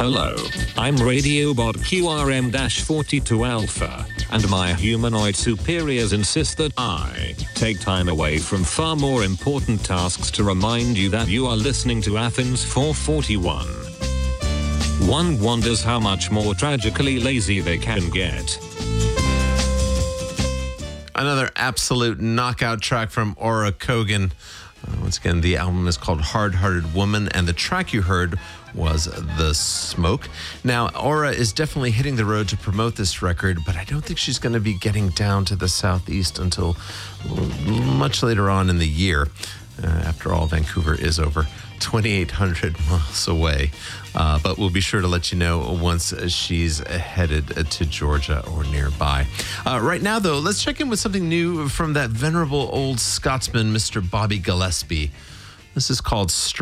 Hello, I'm Radiobot QRM-42 Alpha, and my humanoid superiors insist that I take time away from far more important tasks to remind you that you are listening to Athens 441. One wonders how much more tragically lazy they can get. Another absolute knockout track from Aura Kogan. Once again, the album is called Hard Hearted Woman, and the track you heard was The Smoke. Now, Aura is definitely hitting the road to promote this record, but I don't think she's going to be getting down to the Southeast until much later on in the year. After all, Vancouver is over 2,800 miles away. But we'll be sure to let you know once she's headed to Georgia or nearby. Right now, though, let's check in with something new from that venerable old Scotsman, Mr. Bobby Gillespie. This is called Strength.